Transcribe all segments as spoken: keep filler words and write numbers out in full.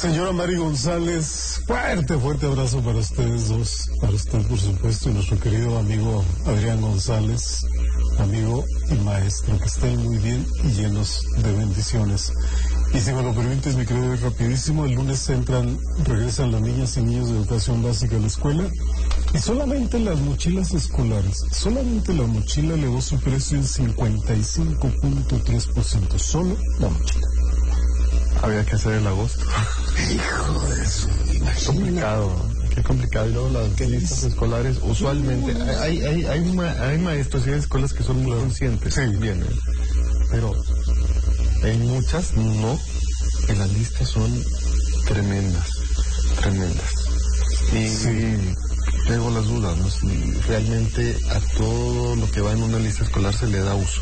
Señora Mari González, fuerte, fuerte abrazo para ustedes dos, para usted por supuesto, y nuestro querido amigo Adrián González, amigo y maestro, que estén muy bien y llenos de bendiciones. Y si me lo permites, mi querido, rapidísimo, el lunes entran, regresan las niñas y niños de educación básica a la escuela, y solamente las mochilas escolares, solamente la mochila elevó su precio en cincuenta y cinco punto tres por ciento, solo la mochila. Había que hacer el agosto. Hijo de su, imagínate. Complicado, qué complicado. Y luego las listas escolares, usualmente, hay, hay, hay, ma, hay maestros y hay escuelas que son muy conscientes. Sí. Bien, ¿eh? Pero hay muchas, no, que las listas son tremendas, tremendas. Y sí. Tengo las dudas, ¿no? Si realmente a todo lo que va en una lista escolar se le da uso.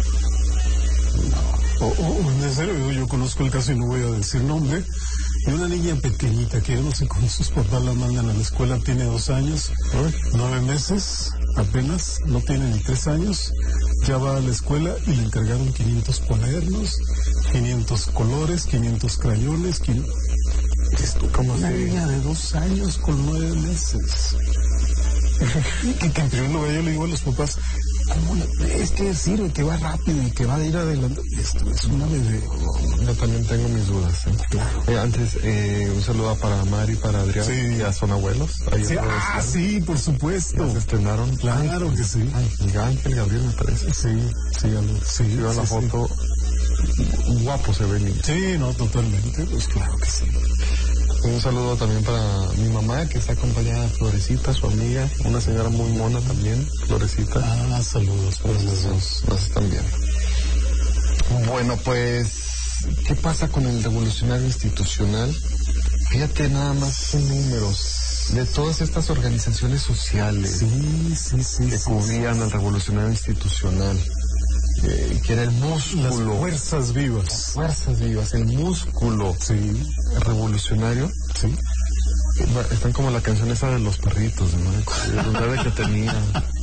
O, o, en serio, yo conozco el caso y no voy a decir nombre, de una niña pequeñita que yo no sé cómo sus papás la mandan a la escuela, tiene dos años, nueve meses, apenas, no tiene ni tres años, ya va a la escuela y le encargaron quinientos cuadernos, quinientos colores, quinientos crayones, quinientos... Esto, como una niña de dos años con nueve meses. que, que en primer lugar yo le digo a los papás, ¿cómo le, es que sirve, que va rápido y que va a ir adelante? Esto es una bebé. Yo también tengo mis dudas. ¿eh? Claro. Eh, antes, eh, un saludo para Mari, para Adrián, sí. Ya son abuelos. Ahí sí, ah, sí, por supuesto. Ya se estrenaron. Claro Ay, que sí. Ay, Ángel Gabriel, me parece. Sí, sí, algo. Sí, sí, sí, la foto. Sí. Guapo se ve el niño. Sí, no, totalmente. Pues claro que sí. Un saludo también para mi mamá, que está acompañada de Florecita, su amiga, una señora muy mona también, Florecita. Ah, saludos para las dos. Nos están viendo. Bueno, pues, ¿qué pasa con el revolucionario institucional? Fíjate nada más en números de todas estas organizaciones sociales sí, sí, sí, que sí, cubrían sí. al revolucionario institucional. Eh, que era el músculo. Las fuerzas vivas. Las fuerzas vivas, el músculo sí. revolucionario. Sí. Están como la canción esa de los perritos, ¿no? El lugar que tenía.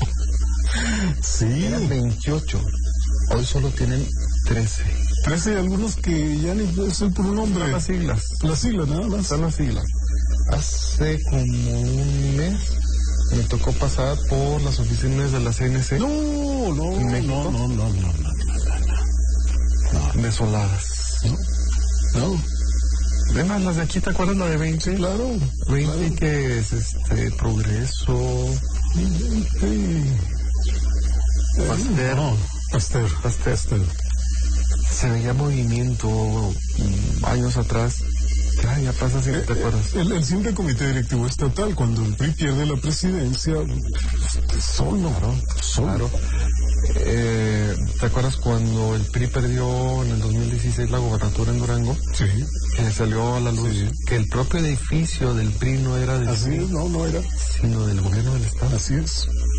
Sí. Eran veintiocho. Hoy solo tienen trece. trece y algunos que ya ni es el puro nombre. Son las siglas. Las siglas, nada más. Son las siglas. Hace como un mes me tocó pasar por las oficinas de la C N C. No, no, en México. no, no, no, no, no, no, no. Desoladas. No. No. Además, las de aquí, ¿te acuerdas la de veinte? Claro. veinte claro. Que es este Progreso. veinte. Pasteur. No, Pasteur. Pasteur. Pasteur. Se veía movimiento um, años atrás. Ah, ya pasa si no te acuerdas. El, el simple comité directivo estatal, cuando el P R I pierde la presidencia, solo, claro, solo. Claro. Eh, ¿Te acuerdas cuando el P R I perdió en el dos mil dieciséis la gobernatura en Durango? Sí. Que salió a la luz sí. Que el propio edificio del P R I no era del Así P R I, es, no, no era. sino del gobierno del Estado. Así es.